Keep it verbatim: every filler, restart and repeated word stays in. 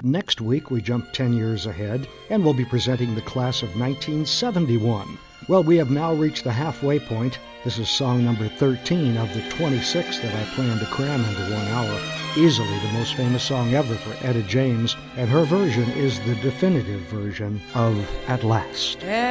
next week we jump ten years ahead, and we'll be presenting the class of nineteen seventy-one. Well, we have now reached the halfway point. This is song number thirteen of the twenty-six that I plan to cram into one hour. Easily the most famous song ever for Etta James, and her version is the definitive version of At Last.